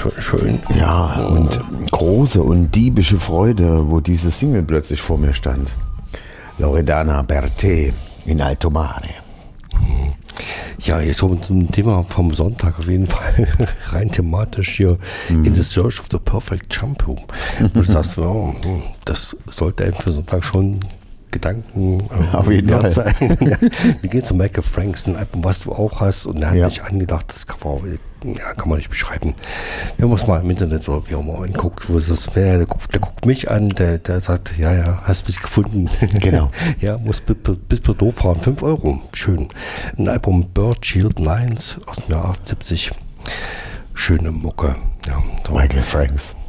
schön. Ja, und große und diebische Freude, wo diese Single plötzlich vor mir stand. Loredana Bertè in Alto Mare. Ja, jetzt kommen wir zum Thema vom Sonntag auf jeden Fall rein thematisch hier in the search of the perfect shampoo. Du sagst, wow, das sollte einem für Sonntag schon Gedanken auf jeden Fall sein. Wie geht's um Michael Franks, ein Album, was du auch hast, und er hat mich angedacht, das kann man nicht beschreiben. Wenn man es mal im Internet oder wie auch immer anguckt, wo es das wäre, der guckt mich an, der sagt, ja, hast mich gefunden. Genau. Ja, muss bis Bordeaux fahren, 5 Euro, schön. Ein Album Bird Shield Lines aus dem Jahr 78, schöne Mucke. Ja, Michael Franks.